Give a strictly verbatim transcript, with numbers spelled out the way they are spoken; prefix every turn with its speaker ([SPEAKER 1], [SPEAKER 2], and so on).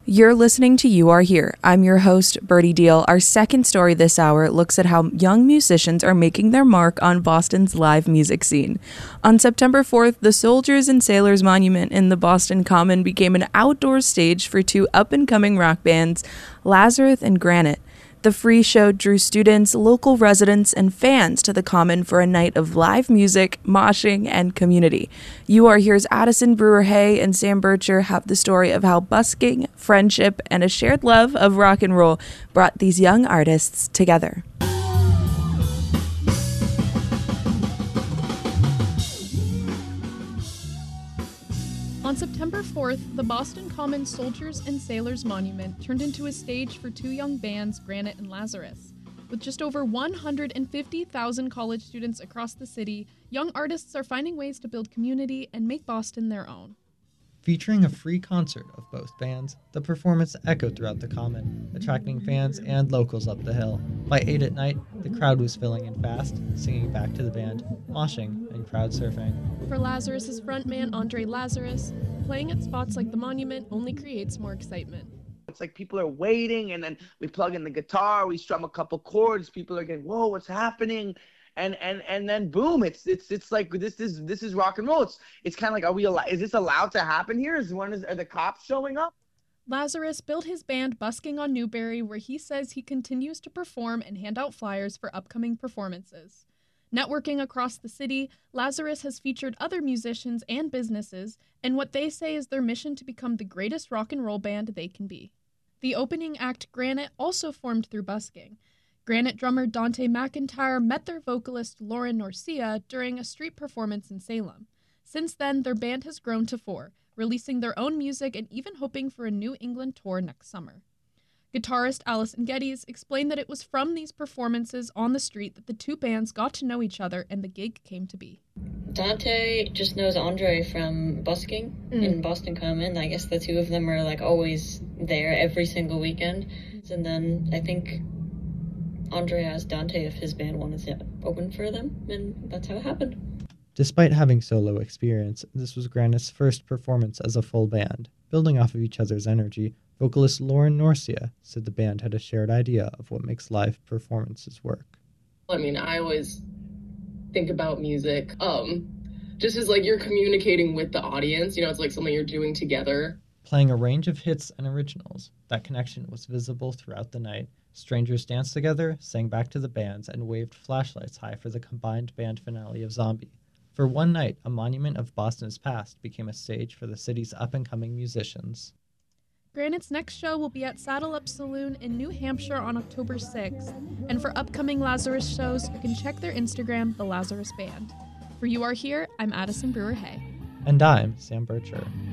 [SPEAKER 1] You're listening to You Are Here. I'm your host, Birdie Deal. Our second story this hour looks at how young musicians are making their mark on Boston's live music scene. On September fourth, the Soldiers and Sailors Monument in the Boston Common became an outdoor stage for two up-and-coming rock bands, Lazarus and Granite. The free show drew students, local residents, and fans to the Common for a night of live music, moshing, and community. You Are Here's Addison Brewer-Hay and Sam Bircher have the story of how busking, friendship, and a shared love of rock and roll brought these young artists together.
[SPEAKER 2] On September fourth, the Boston Common Soldiers and Sailors Monument turned into a stage for two young bands, Granite and Lazarus. With just over one hundred fifty thousand college students across the city, young artists are finding ways to build community and make Boston their own.
[SPEAKER 3] Featuring a free concert of both bands, the performance echoed throughout the Common, attracting fans and locals up the hill. By eight at night, the crowd was filling in fast, singing back to the band, moshing, and crowd surfing.
[SPEAKER 2] For Lazarus's frontman, Andre Lazarus, playing at spots like the Monument only creates more excitement.
[SPEAKER 4] It's like people are waiting, and then we plug in the guitar, we strum a couple chords, people are getting, whoa, what's happening? And and and then boom, it's it's it's like this is this is rock and roll. It's it's kind of like, are we allowed? Is this allowed to happen here? Is one is are the cops showing up?
[SPEAKER 2] Lazarus built his band Busking on Newberry, where he says he continues to perform and hand out flyers for upcoming performances. Networking across the city, Lazarus has featured other musicians and businesses in what they say is their mission to become the greatest rock and roll band they can be. The opening act, Granite, also formed through busking. Granite drummer Dante McIntyre met their vocalist Lauren Norcia during a street performance in Salem. Since then, their band has grown to four, releasing their own music and even hoping for a New England tour next summer. Guitarist Allison Geddes explained that it was from these performances on the street that the two bands got to know each other and the gig came to be.
[SPEAKER 5] Dante just knows Andre from busking mm. in Boston Common. I guess the two of them are like always there every single weekend. And then I think Andre asked Dante if his band wanted to open for them, and that's how it happened.
[SPEAKER 3] Despite having solo experience, this was Granite's first performance as a full band. Building off of each other's energy, vocalist Lauren Norcia said the band had a shared idea of what makes live performances work.
[SPEAKER 6] I mean, I always think about music um, just as like you're communicating with the audience. You know, it's like something you're doing together.
[SPEAKER 3] Playing a range of hits and originals, that connection was visible throughout the night. Strangers danced together, sang back to the bands, and waved flashlights high for the combined band finale of Zombie. For one night, a monument of Boston's past became a stage for the city's up-and-coming musicians.
[SPEAKER 2] Granite's next show will be at Saddle Up Saloon in New Hampshire on October sixth. And for upcoming Lazarus shows, you can check their Instagram, The Lazarus Band. For You Are Here, I'm Addison Brewer-Hay.
[SPEAKER 3] And I'm Sam Bircher.